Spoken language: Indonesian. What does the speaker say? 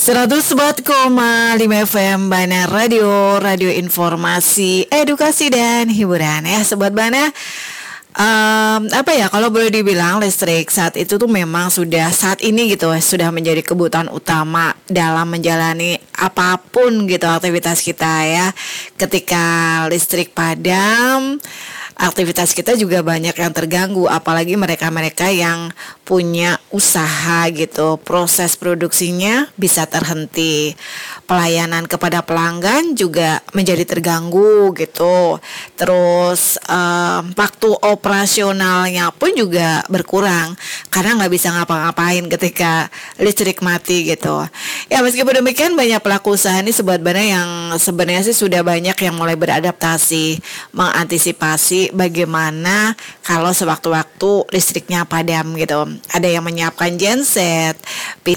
104,5 FM Bana Radio, radio informasi, edukasi dan hiburan ya Sobat Bana. Kalau boleh dibilang listrik saat itu tuh memang sudah saat ini gitu sudah menjadi kebutuhan utama dalam menjalani apapun gitu aktivitas kita ya. Ketika listrik padam, aktivitas kita juga banyak yang terganggu, apalagi mereka-mereka yang punya usaha gitu, proses produksinya bisa terhenti, pelayanan kepada pelanggan juga menjadi terganggu gitu, terus waktu operasionalnya pun juga berkurang karena nggak bisa ngapa-ngapain ketika listrik mati gitu. Ya meskipun demikian banyak pelaku usaha ini Sobat Bana yang sebenarnya sih sudah banyak yang mulai beradaptasi, mengantisipasi bagaimana kalau sewaktu-waktu listriknya padam gitu. Ada yang menyiapkan genset,